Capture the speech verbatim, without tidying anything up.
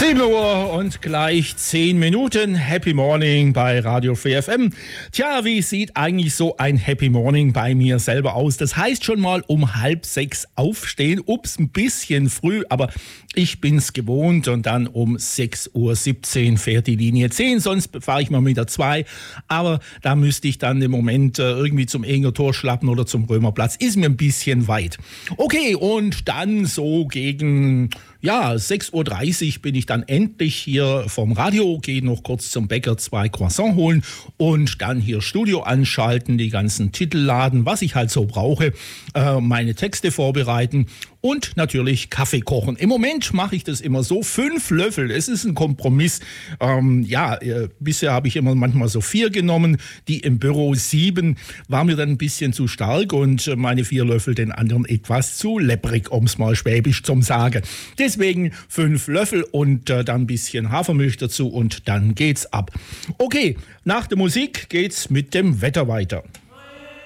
sieben Uhr und gleich zehn Minuten. Happy Morning bei Radio vier F M. Tja, wie sieht eigentlich so ein Happy Morning bei mir selber aus? Das heißt schon mal um halb sechs aufstehen. Ups, ein bisschen früh, aber ich bin's gewohnt. Und dann um sechs Uhr siebzehn fährt die Linie zehn. Sonst fahre ich mal mit der zwei. Aber da müsste ich dann im Moment äh, irgendwie zum Enger Tor schlappen oder zum Römerplatz. Ist mir ein bisschen weit. Okay, und dann so gegen... Ja, sechs Uhr dreißig bin ich dann endlich hier vom Radio, gehe noch kurz zum Bäcker, zwei Croissants holen und dann hier Studio anschalten, die ganzen Titel laden, was ich halt so brauche, äh, meine Texte vorbereiten und natürlich Kaffee kochen. Im Moment mache ich das immer so, fünf Löffel, es ist ein Kompromiss. Ähm, ja, äh, bisher habe ich immer manchmal so vier genommen, die im Büro sieben, war mir dann ein bisschen zu stark und äh, meine vier Löffel den anderen etwas zu lepprig, um es mal schwäbisch zu sagen. Deswegen fünf Löffel und äh, dann ein bisschen Hafermilch dazu und dann geht's ab. Okay, nach der Musik geht's mit dem Wetter weiter.